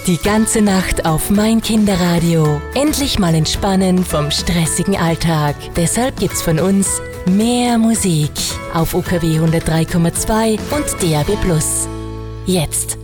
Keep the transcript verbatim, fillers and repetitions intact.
Die ganze Nacht auf Mein Kinderradio. Endlich mal entspannen vom stressigen Alltag. Deshalb gibt's von uns mehr Musik auf U K W hundertdrei Komma zwei und D A B plus. Jetzt